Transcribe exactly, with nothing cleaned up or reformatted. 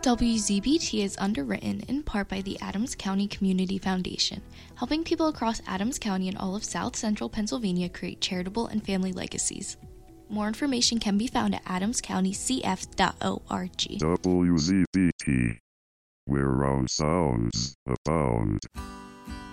W Z B T is underwritten in part by the Adams County Community Foundation, helping people across Adams County and all of South Central Pennsylvania create charitable and family legacies. More information can be found at adams county c f dot org. W Z B T, where round sounds abound.